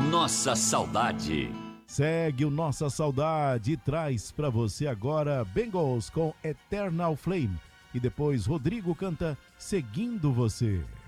Nossa Saudade. Segue o Nossa Saudade e traz pra você agora Bengals com Eternal Flame. E depois Rodrigo canta Seguindo Você.